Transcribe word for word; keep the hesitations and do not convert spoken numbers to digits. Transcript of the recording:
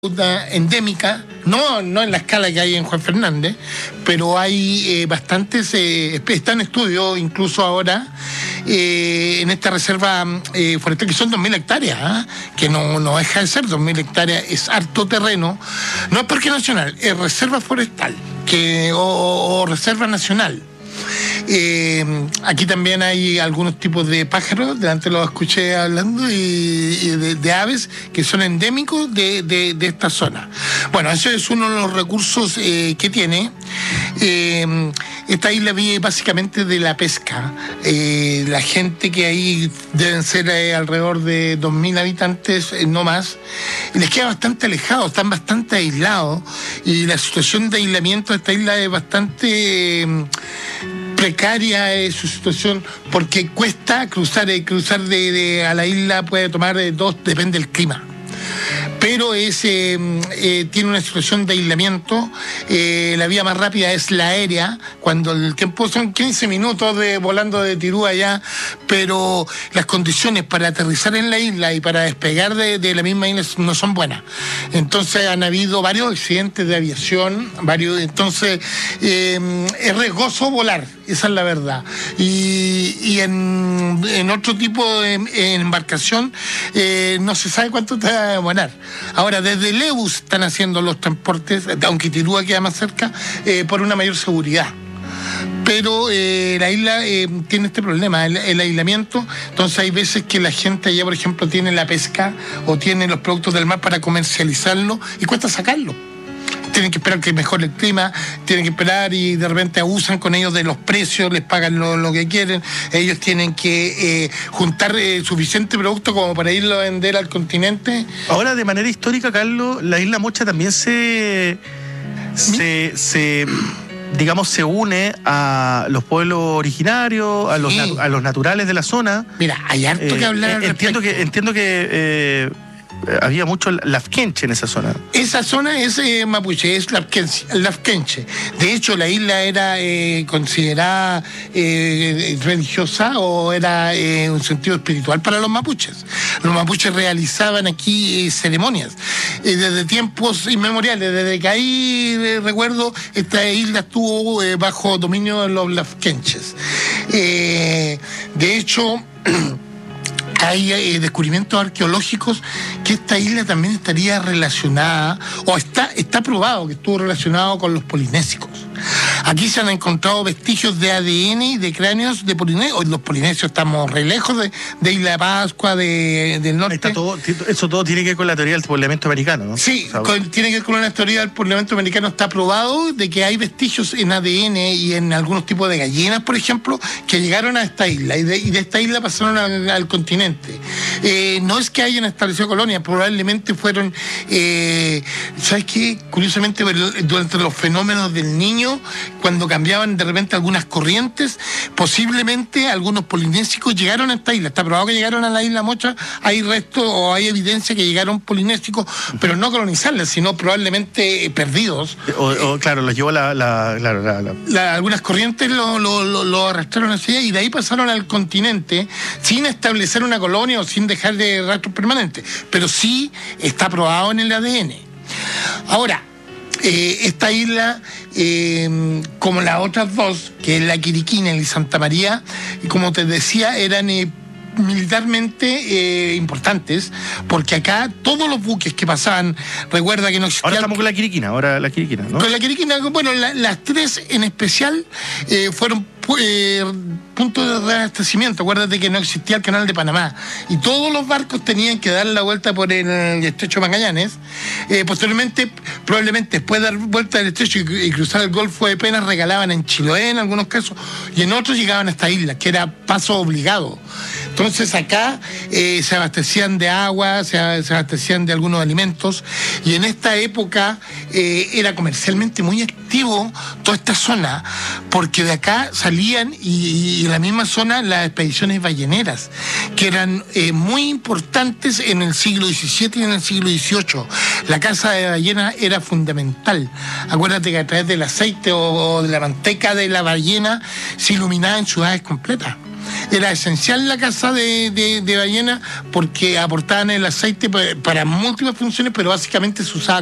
endémica, no, no en la escala que hay en Juan Fernández, pero hay eh, bastantes, eh, está en estudio incluso ahora eh, en esta reserva eh, forestal, que son dos mil hectáreas, ¿eh? que no, no deja de ser dos mil hectáreas, es harto terreno, no es parque nacional, es reserva forestal que, o, o reserva nacional. Eh, aquí también hay algunos tipos de pájaros, delante los escuché hablando, y, y de, de aves que son endémicos de, de, de esta zona. Bueno, ese es uno de los recursos eh, que tiene. Eh, esta isla vive básicamente de la pesca. Eh, la gente que ahí deben ser eh, alrededor de dos mil habitantes, eh, no más, y les queda bastante alejado, están bastante aislados, y la situación de aislamiento de esta isla es bastante... Eh, precaria es su situación porque cuesta cruzar, eh, cruzar de, de a la isla puede tomar eh, dos, depende del clima. Pero es, eh, eh, tiene una situación de aislamiento. Eh, la vía más rápida es la aérea, cuando el tiempo son quince minutos de volando de Tirú allá, pero las condiciones para aterrizar en la isla y para despegar de, de la misma isla no son buenas. Entonces han habido varios accidentes de aviación, varios, entonces eh, es riesgoso volar, esa es la verdad. Y, y en, en otro tipo de en embarcación eh, no se sabe cuánto te va a demorar. Ahora, desde Leus están haciendo los transportes, aunque Tirúa queda más cerca, eh, por una mayor seguridad. Pero eh, la isla eh, tiene este problema, el, el aislamiento. Entonces hay veces que la gente allá, por ejemplo, tiene la pesca o tiene los productos del mar para comercializarlo y cuesta sacarlo. Tienen que esperar que mejore el clima, tienen que esperar y de repente abusan con ellos de los precios, les pagan lo, lo que quieren. Ellos tienen que eh, juntar eh, suficiente producto como para irlo a vender al continente. Ahora, de manera histórica, Carlos, la isla Mocha también se, se, se digamos, se une a los pueblos originarios, a los, sí. a los naturales de la zona. Mira, hay harto eh, que hablar. Eh, entiendo que, entiendo que eh, había mucho lafkenche en esa zona. Esa zona es eh, mapuche, es lafkenche. De hecho, la isla era eh, considerada eh, religiosa o era eh, un sentido espiritual para los mapuches. Los mapuches realizaban aquí eh, ceremonias eh, desde tiempos inmemoriales. Desde que ahí, eh, recuerdo, esta isla estuvo eh, bajo dominio de los lafkenches. Eh, de hecho... Hay eh, descubrimientos arqueológicos que esta isla también estaría relacionada, o está, está probado que estuvo relacionado con los polinésicos. Aquí se han encontrado vestigios de A D N y de cráneos de polinesios. Los polinesios estamos re lejos de, de Isla de Pascua, de, del norte. Está todo, eso todo tiene que ver con la teoría del poblamiento americano, ¿no? Sí, o sea, con, tiene que ver con una teoría del poblamiento americano. Está probado de que hay vestigios en A D N y en algunos tipos de gallinas, por ejemplo, que llegaron a esta isla y de, y de esta isla pasaron al, al continente. Eh, no es que hayan establecido colonias, probablemente fueron, eh, ¿sabes qué? Curiosamente, durante los fenómenos del Niño, cuando cambiaban de repente algunas corrientes, posiblemente algunos polinésicos llegaron a esta isla. Está probado que llegaron a la isla Mocha, hay restos o hay evidencia que llegaron polinésicos, pero no colonizarla, sino probablemente eh, perdidos. O, o claro, los llevó la... la, la, la, la... la algunas corrientes lo, lo, lo, lo arrastraron hacia allá y de ahí pasaron al continente sin establecer una colonia o sin dejar de rastros permanentes, pero sí está probado en el A D N. Ahora, Eh, esta isla, eh, como las otras dos, que es la Quiriquina y Santa María, y como te decía, eran eh, militarmente eh, importantes, porque acá todos los buques que pasaban, recuerda que no existía... Ahora estamos con la Quiriquina, ahora la Quiriquina, ¿no? Con la Quiriquina, bueno, la, las tres en especial eh, fueron eh, puntos de reabastecimiento. Acuérdate que no existía el canal de Panamá y todos los barcos tenían que dar la vuelta por el, el estrecho de Magallanes. Eh, posteriormente, probablemente después de dar vuelta del estrecho y, y cruzar el Golfo de Penas, regalaban en Chiloé en algunos casos y en otros llegaban a esta isla, que era paso obligado. Entonces acá eh, se abastecían de agua, se, se abastecían de algunos alimentos, y en esta época eh, era comercialmente muy activo toda esta zona, porque de acá salían y, y en la misma zona las expediciones balleneras, que eran eh, muy importantes en el siglo diecisiete y en el siglo dieciocho. La caza de ballena era fundamental. Acuérdate que a través del aceite o, o de la manteca de la ballena se iluminaban ciudades completas. Era esencial la caza de, de, de ballena porque aportaban el aceite para, para múltiples funciones, pero básicamente se usaba